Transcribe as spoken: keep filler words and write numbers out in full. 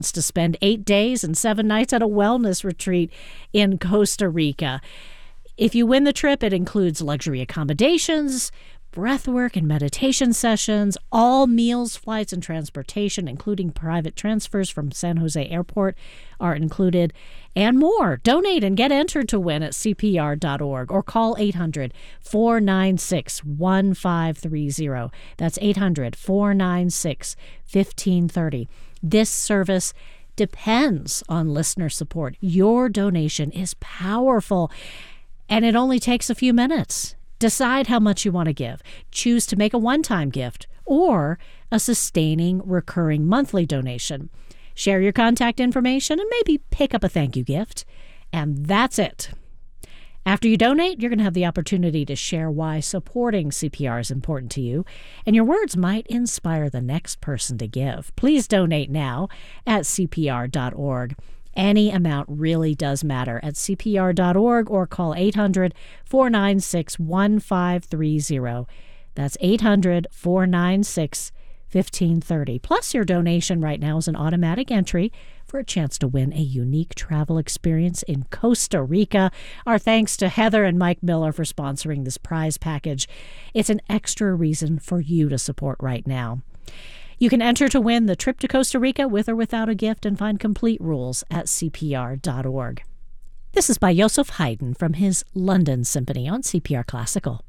to spend eight days and seven nights at a wellness retreat in Costa Rica. If you win the trip, it includes luxury accommodations, breathwork and meditation sessions, all meals, flights, and transportation, including private transfers from San Jose Airport, are included, and more. Donate and get entered to win at C P R dot org or call eight hundred, four nine six, one five three zero. That's eight hundred, four nine six, one five three zero. This service depends on listener support. Your donation is powerful, and it only takes a few minutes. Decide how much you want to give. Choose to make a one-time gift or a sustaining, recurring monthly donation. Share your contact information and maybe pick up a thank you gift. And that's it. After you donate, you're going to have the opportunity to share why supporting C P R is important to you, and your words might inspire the next person to give. Please donate now at C P R dot org. Any amount really does matter at C P R dot org or call eight hundred, four nine six, one five three zero. That's eight hundred, four nine six, one five three zero. Plus, your donation right now is an automatic entry for a chance to win a unique travel experience in Costa Rica. Our thanks to Heather and Mike Miller for sponsoring this prize package. It's an extra reason for you to support right now. You can enter to win the trip to Costa Rica with or without a gift and find complete rules at C P R dot org. This is by Joseph Haydn from his London Symphony on C P R Classical.